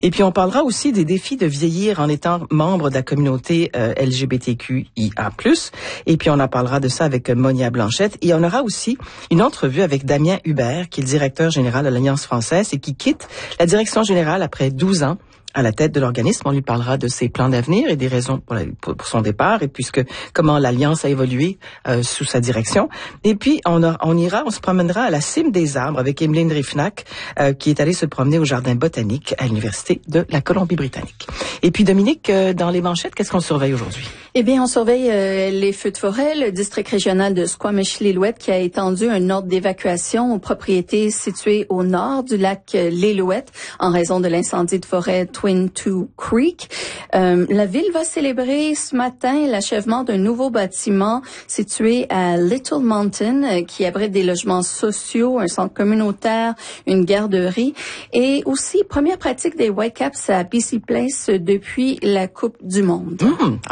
Et puis, on parlera aussi des défis de vieillir en étant membre de la communauté LGBTQIA+. Et puis, on en parlera de ça avec Monia Blanchette. Et on aura aussi une entrevue avec Damien Hubert, qui est le directeur général de l'Alliance française et qui quitte la direction générale après 12 ans à la tête de l'organisme. On lui parlera de ses plans d'avenir et des raisons pour son départ, et puisque comment l'Alliance a évolué sous sa direction. Et puis, on se promènera à la cime des arbres avec Emeline Riefnack, qui est allée se promener au jardin botanique à l'Université de la Colombie-Britannique. Et puis, Dominique, dans les manchettes, qu'est-ce qu'on surveille aujourd'hui? Eh bien, on surveille les feux de forêt. Le district régional de Squamish-Lillooet qui a étendu un ordre d'évacuation aux propriétés situées au nord du lac Lillooet en raison de l'incendie de forêt Twin Two Creek. La ville va célébrer ce matin l'achèvement d'un nouveau bâtiment situé à Little Mountain qui abrite des logements sociaux, un centre communautaire, une garderie et aussi première pratique des Whitecaps à BC Place depuis la Coupe du Monde.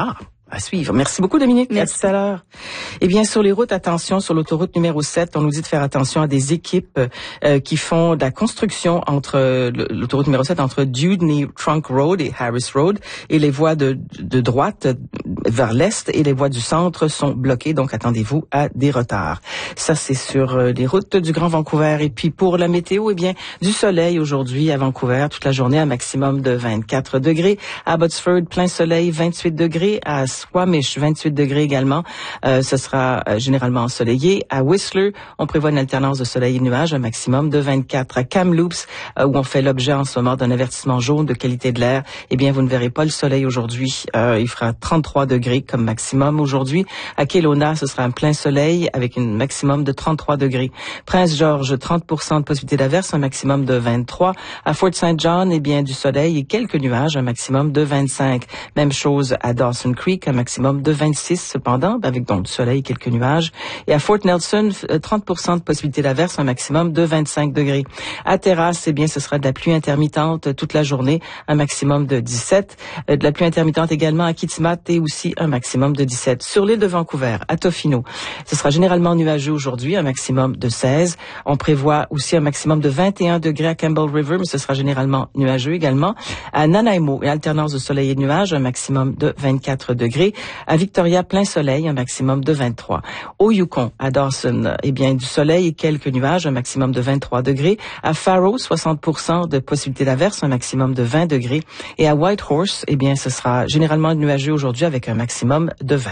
À suivre. Merci beaucoup, Dominique. Merci. À tout à l'heure. Eh bien, sur les routes, attention, sur l'autoroute numéro 7, on nous dit de faire attention à des équipes qui font de la construction entre l'autoroute numéro 7, entre Dewdney Trunk Road et Harris Road, et les voies de droite vers l'est et les voies du centre sont bloquées, donc attendez-vous à des retards. Ça, c'est sur les routes du Grand Vancouver. Et puis, pour la météo, eh bien, du soleil aujourd'hui à Vancouver, toute la journée, un maximum de 24 degrés. À Abbotsford, plein soleil, 28 degrés. À Squamish, 28 degrés également. Ce sera généralement ensoleillé. À Whistler, on prévoit une alternance de soleil et nuages, un maximum de 24. À Kamloops, où on fait l'objet en ce moment d'un avertissement jaune de qualité de l'air, eh bien, vous ne verrez pas le soleil aujourd'hui. Il fera 33 degrés comme maximum aujourd'hui. À Kelowna, ce sera un plein soleil avec un maximum de 33 degrés. Prince George, 30% de possibilité d'averse, un maximum de 23. À Fort St. John, eh bien, du soleil et quelques nuages, un maximum de 25. Même chose à Dawson Creek, un maximum de 26 cependant, avec donc du soleil et quelques nuages. Et à Fort Nelson, 30% de possibilité d'averse, un maximum de 25 degrés. À Terrasse, eh bien, ce sera de la pluie intermittente toute la journée, un maximum de 17. De la pluie intermittente également à Kitimat et aussi un maximum de 17. Sur l'île de Vancouver, à Tofino, ce sera généralement nuageux aujourd'hui, un maximum de 16. On prévoit aussi un maximum de 21 degrés à Campbell River, mais ce sera généralement nuageux également. À Nanaimo, et alternance de soleil et de nuages, un maximum de 24 degrés. À Victoria, plein soleil, un maximum de 23. Au Yukon, à Dawson, eh bien, du soleil et quelques nuages, un maximum de 23 degrés. À Faro, 60% de possibilité d'averse, un maximum de 20 degrés. Et à Whitehorse, eh bien, ce sera généralement nuageux aujourd'hui avec un maximum de 20.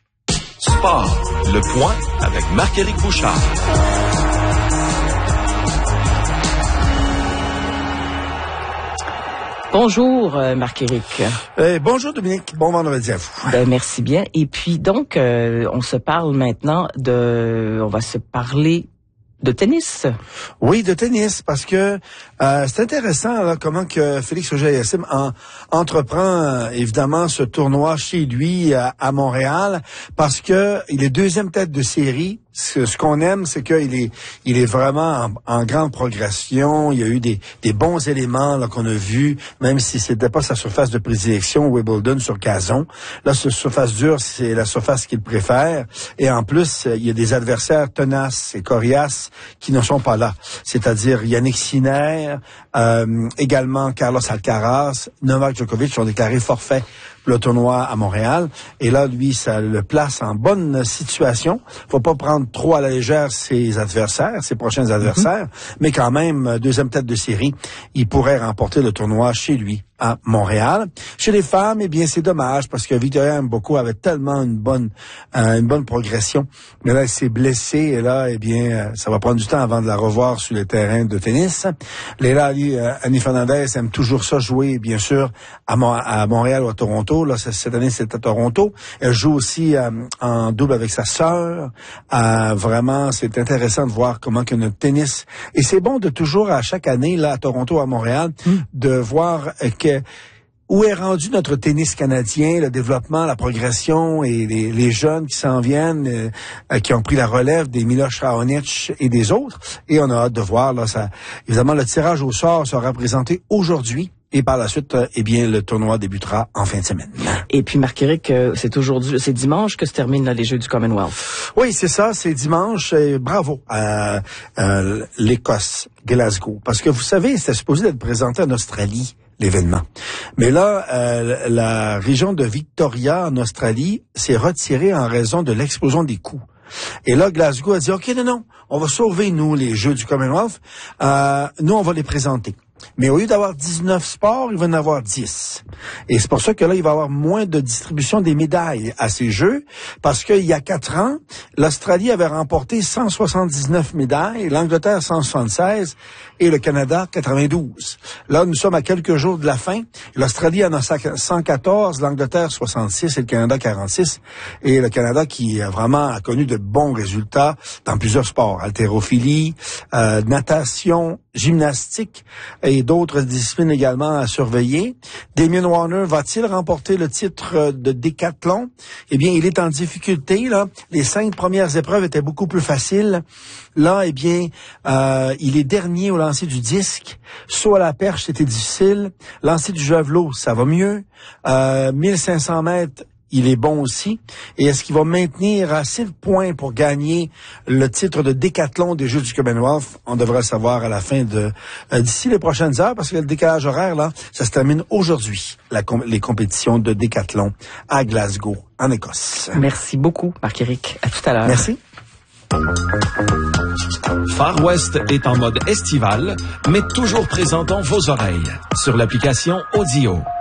Sport, le point avec Marc-Éric Bouchard. Bonjour, Marc-Éric. Bonjour, Dominique. Bon vendredi à vous. Merci bien. Et puis, donc, on se parle maintenant on va se parler de tennis. Oui, de tennis, parce que c'est intéressant là, comment que Félix Auger-Aliassime entreprend évidemment ce tournoi chez lui à Montréal, parce que il est deuxième tête de série. Ce qu'on aime, c'est qu'il est vraiment en grande progression. Il y a eu des bons éléments là qu'on a vus, même si c'était pas sa surface de prédilection, Wimbledon sur gazon. Là, cette surface dure, c'est la surface qu'il préfère. Et en plus, il y a des adversaires tenaces et coriaces qui ne sont pas là. C'est-à-dire Yannick Sinner, également Carlos Alcaraz, Novak Djokovic ont déclaré forfait le tournoi à Montréal. Et là, lui, ça le place en bonne situation. Faut pas prendre trop à la légère ses prochains adversaires, mais quand même, deuxième tête de série, il pourrait remporter le tournoi chez lui à Montréal. Chez les femmes, eh bien, c'est dommage parce que Victoria Mboko avait tellement une bonne progression. Mais là, elle s'est blessée et là, eh bien, ça va prendre du temps avant de la revoir sur les terrains de tennis. Léla Annie Fernandez aime toujours ça jouer, bien sûr, à Montréal ou à Toronto. Là, cette année, c'est à Toronto. Elle joue aussi en double avec sa sœur. Vraiment, c'est intéressant de voir comment que notre tennis... Et c'est bon de toujours, à chaque année, là, à Toronto, à Montréal, de voir où est rendu notre tennis canadien, le développement, la progression et les jeunes qui s'en viennent, qui ont pris la relève des Miloš Raonic et des autres. Et on a hâte de voir, là, ça. Évidemment, le tirage au sort sera présenté aujourd'hui. Et par la suite, eh bien, le tournoi débutera en fin de semaine. Et puis, Marc-Éric, c'est dimanche que se terminent les Jeux du Commonwealth. Oui, c'est ça, c'est dimanche. Et bravo à l'Écosse, Glasgow. Parce que vous savez, c'était supposé être présenté en Australie l'événement. Mais là, la région de Victoria en Australie s'est retirée en raison de l'explosion des coûts. Et là, Glasgow a dit, OK, non, on va sauver, nous, les Jeux du Commonwealth. Nous, on va les présenter. Mais au lieu d'avoir 19 sports, il va en avoir 10. Et c'est pour ça que là, il va y avoir moins de distribution des médailles à ces Jeux, parce qu'il y a 4 ans, l'Australie avait remporté 179 médailles, l'Angleterre 176 et le Canada 92. Là, nous sommes à quelques jours de la fin. L'Australie en a 114, l'Angleterre 66 et le Canada 46. Et le Canada qui vraiment a connu de bons résultats dans plusieurs sports, haltérophilie, natation, gymnastique et d'autres disciplines également à surveiller. Damien Warner va-t-il remporter le titre de décathlon? Eh bien, il est en difficulté, là. Les 5 premières épreuves étaient beaucoup plus faciles. Là, eh bien, il est dernier au lancer du disque. Saut à la perche, c'était difficile. Lancer du javelot, ça va mieux. 1500 mètres, il est bon aussi. Et est-ce qu'il va maintenir assez de points pour gagner le titre de décathlon des Jeux du Commonwealth? On devrait le savoir à la fin d'ici les prochaines heures, parce que le décalage horaire, là, ça se termine aujourd'hui, les compétitions de décathlon à Glasgow, en Écosse. Merci beaucoup, Marc-Éric. À tout à l'heure. Merci. Far West est en mode estival, mais toujours présent dans vos oreilles sur l'application Audio.